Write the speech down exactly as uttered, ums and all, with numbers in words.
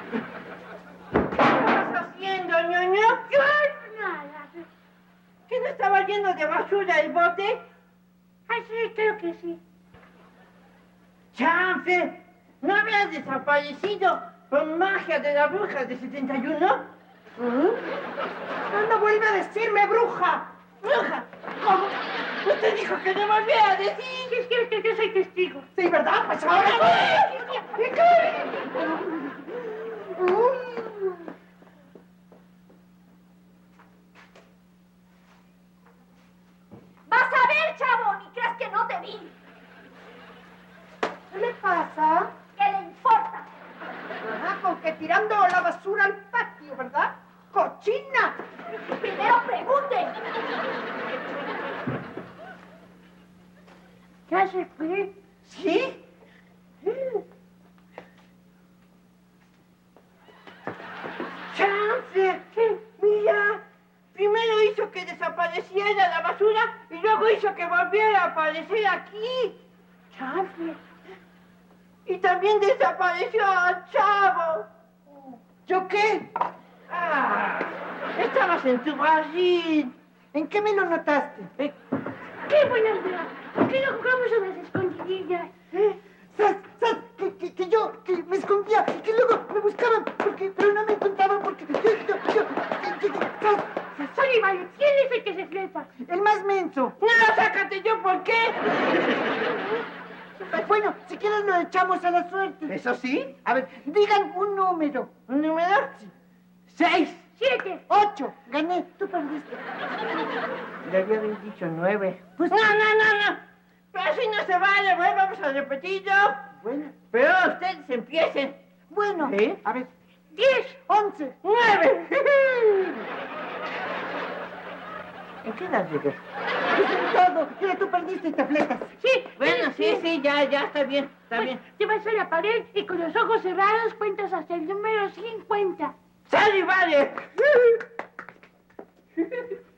¿Qué estás haciendo, ñoño? Yo nada. ¿Que no estaba lleno de basura el bote? Ah, sí, creo que sí. ¡Chanfe! ¿No habías desaparecido por magia de la bruja de setenta y uno? ¿Mm? No vuelve a decirme bruja. ¿Bruja? ¿Cómo? Usted dijo que no volviera a decir. Es cierto, yo soy testigo. Sí, ¿verdad? Pues ahora... Vas a ver, chavo, ni creas que no te vi. ¿Qué le pasa? ¿Qué le importa? Ajá, con que tirando la basura al patio, ¿verdad? ¡Cochina! Primero pregunte. ¿Ya se fue? ¿Sí? ¡Chance! Mira, primero hizo que desapareciera la basura y luego hizo que volviera a aparecer aquí. ¡Chance! Y también desapareció al chavo. ¿Yo qué? Ah, estabas en tu barril. ¿En qué me lo notaste? Eh, ¡Qué buena idea! ¿Por qué no jugamos a las escondidillas? ¿Eh? ¿Sas? ¿Sas? Que, que, que yo que me escondía y que luego me buscaban, porque, pero no me encontraban porque yo, yo, yo, que, que, que, ¿sas? Sullivan, ¿quién es el que se flecha? El más menso. no, sácate yo, ¿por qué? Bueno, si quieres lo echamos a la suerte. ¿Eso sí? A ver, digan un número. ¿Un número? Seis. Siete. Ocho. Gané, tú perdiste. Le había dicho nueve. Pues no, no, no, no. Pero así no se vale, bueno, vamos a repetirlo. bueno, Pero ustedes empiecen. bueno. ¿Sí? A ver, Diez. once. ¡Nueve! ¿En qué edad llegas? Pues en todo. Mira, tú perdiste y te fletas. Sí. Bueno, sí, sí, ya, ya, está bien, está Pues, bien. te vas a la pared y con los ojos cerrados cuentas hasta el número cincuenta. ¡Sale, vale!